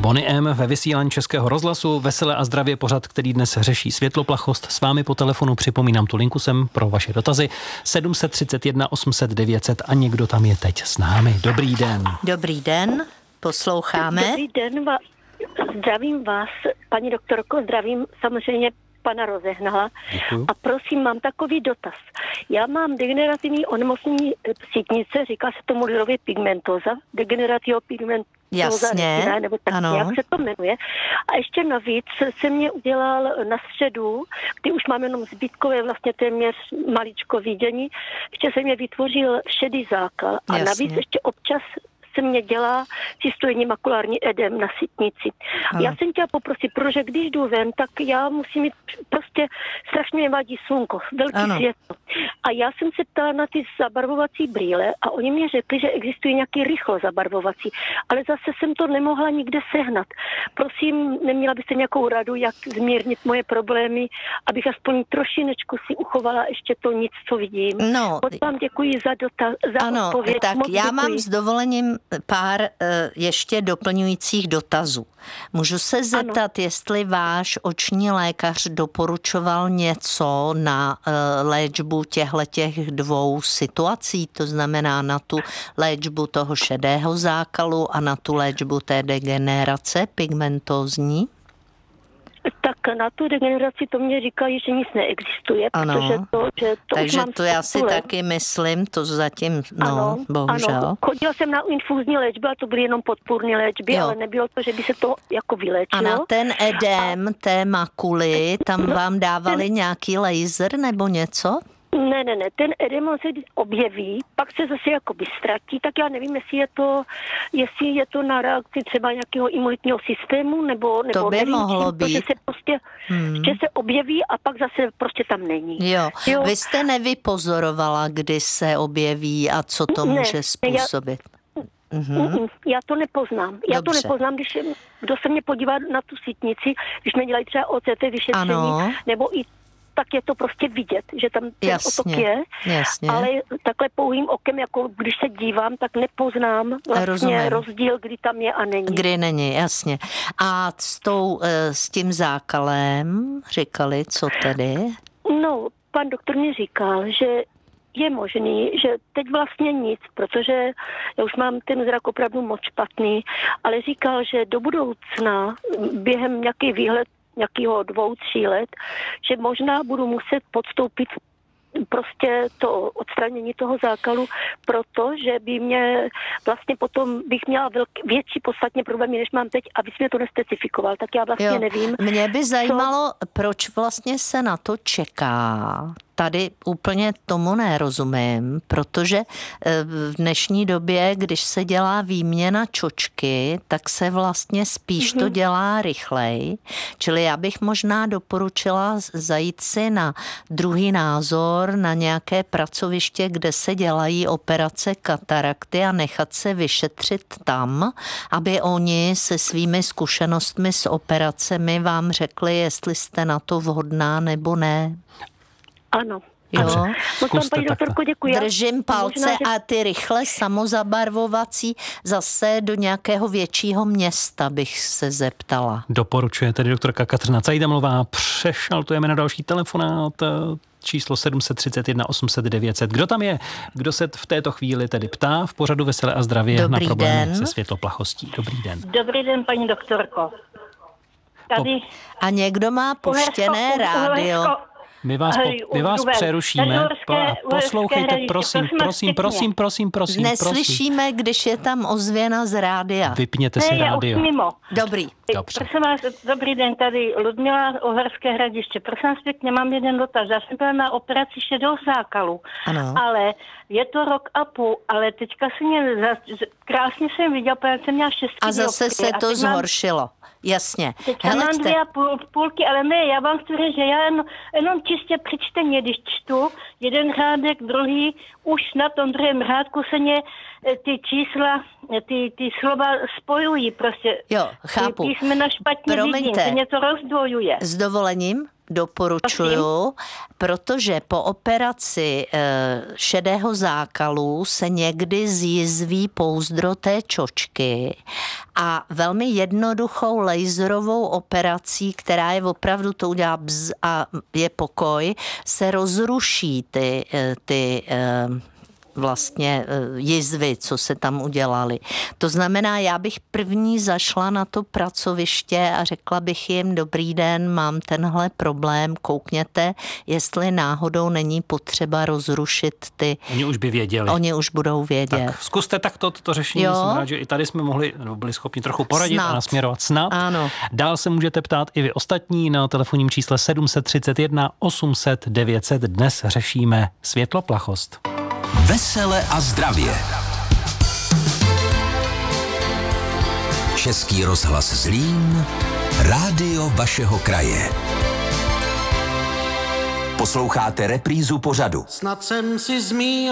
Bonnie M ve vysílání Českého rozhlasu. Veselé a zdravě pořad, který dnes řeší světloplachost. S vámi po telefonu připomínám tu linku sem pro vaše dotazy 731 800 900 a někdo tam je teď s námi. Dobrý den. Dobrý den, posloucháme. Dobrý den, zdravím vás, paní doktorko, zdravím samozřejmě pana Rozehnala. Děkuju. A prosím, mám takový dotaz. Já mám degenerativní onemocnění sítnice, říká se tomu lidově pigmentóza, degenerativní pigmentóza. Jasně, nebo tak, ano. jak se to jmenuje. A ještě navíc se mě udělal na středu, kdy už mám jenom zbytkové vlastně téměř maličko vidění, ještě se mě vytvořil šedý zákal. A navíc ještě občas se mě dělá cystoidní makulární edem na sítnici. Ano. Já jsem chtěla poprosit, protože když jdu ven, tak já musím mít prostě strašně mě vadí slunko, velký světlo. A já jsem se ptala na ty zabarvovací brýle a oni mi řekli, že existují nějaký rychlo zabarvovací, ale zase jsem to nemohla nikde sehnat. Prosím, neměla byste nějakou radu, jak zmírnit moje problémy, abych aspoň trošinečku si uchovala ještě to nic, co vidím. No, Moc vám děkuji za odpověď. Tak moc já děkuji. mám s dovolením pár ještě doplňujících dotazů. Můžu se zeptat, jestli váš oční lékař doporučoval něco na léčbu těch dvou situací, to znamená na tu léčbu toho šedého zákalu a na tu léčbu té degenerace pigmentózní? Tak na tu degeneraci to mě říkají, že nic neexistuje, protože to takže už mám to já si taky myslím, to zatím, bohužel. Ano. Chodila jsem na infúzní léčbu a to byly jenom podpůrné léčby, ale nebylo to, že by se to jako vyléčilo. A na ten edém té makuly, tam vám dávali nějaký laser nebo něco? Ne, ten edem se objeví, pak se zase jakoby ztratí, tak já nevím, jestli je to na reakci třeba nějakého imunitního systému, nebo to by nevím, mohlo být. že se prostě že se objeví a pak zase prostě tam není. Jo. Vy jste nevypozorovala, kdy se objeví a co to může způsobit? Já to nepoznám. Kdo se mě podívá na tu sítnici, když mě dělají třeba OCT vyšetření, nebo i tak je to prostě vidět, že tam ten otok je, ale takhle pouhým okem, jako když se dívám, tak nepoznám vlastně rozdíl, kdy tam je a není. Kdy není, jasně. A s tím zákalem říkali, co tedy? No, pan doktor mi říkal, že je možný, že teď vlastně nic, protože já už mám ten zrak opravdu moc špatný, ale říkal, že do budoucna během nějaký výhled nějakého 2-3 let, že možná budu muset podstoupit prostě to odstranění toho zákalu, protože by mě vlastně potom bych měla větší podstatně problémy, než mám teď, aby mě to nespecifikoval, tak já vlastně nevím. Mě by zajímalo, proč vlastně se na to čeká. Tady úplně tomu nerozumím, protože v dnešní době, když se dělá výměna čočky, tak se vlastně spíš to dělá rychleji. Čili já bych možná doporučila zajít si na druhý názor, na nějaké pracoviště, kde se dělají operace katarakty a nechat se vyšetřit tam, aby oni se svými zkušenostmi s operacemi vám řekli, jestli jste na to vhodná nebo ne. Ano. Jo. Paní doktorko, děkuji. Držím palce a ty rychle samozabarvovací zase do nějakého většího města bych se zeptala. Doporučuje tedy doktorka Kateřina Cajdamová. Přešaltujeme na další telefonát číslo 731 800 900. Kdo tam je? Kdo se v této chvíli tedy ptá v pořadu Veselé a zdravě na problémy se světloplachostí? Dobrý den. Dobrý den, paní doktorko. Tady... A někdo má puštěné rádio. My vás přerušíme. Poslouchejte, prosím. Neslyšíme, když je tam ozvěna z rádia. Vypněte si rádio. Dobrý. Dobře. Prosím vás, dobrý den, tady Ludmila, Uherské Hradiště. Prosím vás pěkně, mám jeden dotaz. Já jsem byla na operaci šedého zákalu, ale je to rok a půl, ale teďka se mě krásně jsem viděla, protože jsem měla 6 a zase se to zhoršilo. Jasně. Teďka mám 2,5, ale ne, já vám chci říct, že já jenom čistě přečtení, když čtu jeden řádek, druhý, už na tom druhém řádku se mě ty čísla, ty slova spojují prostě. Jo, chápu. Ty písmena špatně vidím, se mě to rozdvojuje. S dovolením? doporučuju, protože po operaci šedého zákalu se někdy zjizví pouzdro té čočky a velmi jednoduchou laserovou operací, která je opravdu, to udělá bzz a je pokoj, se rozruší ty vlastně jizvy, co se tam udělali. To znamená, já bych první zašla na to pracoviště a řekla bych jim, dobrý den, mám tenhle problém, koukněte, jestli náhodou není potřeba rozrušit ty... Oni už by věděli. Oni už budou vědět. Tak zkuste takto toto řešení, jsem rád, že i tady jsme byli schopni trochu poradit a nasměrovat snad. Ano. Dál se můžete ptát i vy ostatní na telefonním čísle 731 800 900. Dnes řešíme světloplachost. Vesele a zdravě. Český rozhlas Zlín, rádio vašeho kraje. Posloucháte reprízu pořadu. Snad jsem si zmínil